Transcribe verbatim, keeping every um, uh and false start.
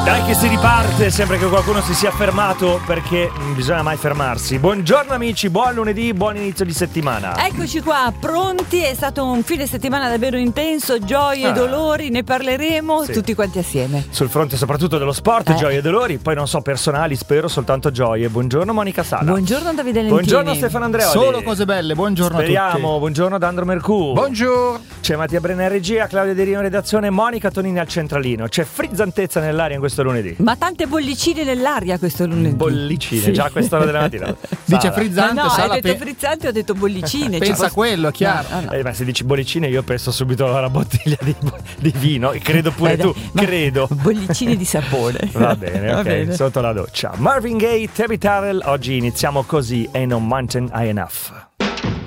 Dai che si riparte, sempre che qualcuno si sia fermato, perché non bisogna mai fermarsi. Buongiorno amici, buon lunedì, buon inizio di settimana. Eccoci qua, pronti, è stato un fine settimana davvero intenso, gioie Ah. e dolori, ne parleremo Sì. tutti quanti assieme. Sul fronte soprattutto dello sport, Eh. gioie e dolori, poi non so, personali, spero soltanto gioie. Buongiorno Monica Sala. Buongiorno Davide Lentini. Buongiorno Stefano Andreoli. Solo cose belle, buongiorno a Speriamo, tutti. buongiorno D'Andro Mercù. Buongiorno. C'è Mattia Brenna in regia, Claudia De Rio in redazione, Monica Tonini al centralino. C'è frizzantezza nell'aria in questo lunedì. Ma tante bollicine nell'aria questo lunedì. Bollicine, Sì. già a quest'ora della mattina. Dice Sala. frizzante, Ma no, Sala hai detto pe- frizzante, ho detto bollicine. pensa Cioè, a quello, è chiaro. No, no, no. Eh, ma se dici bollicine io penso subito alla bottiglia di, di vino, e credo pure Eh, dai, tu, ma- credo. Bollicine di sapone. Va bene, Va ok, bene. sotto la doccia. Marvin Gaye, Terry Tarrell, oggi iniziamo così, Ain't No Mountain High Enough.